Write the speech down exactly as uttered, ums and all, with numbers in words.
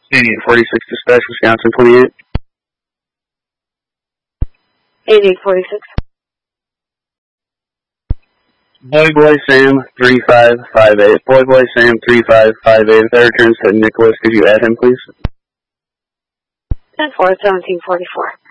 eighty-eight forty-six dispatch, Wisconsin twenty-eight. eighty-eight forty-six. Boy Boy Sam three five five eight. Boy Boy Sam three five five eight. If that returns to Nicholas, could you add him, please? ten four seventeen forty-four.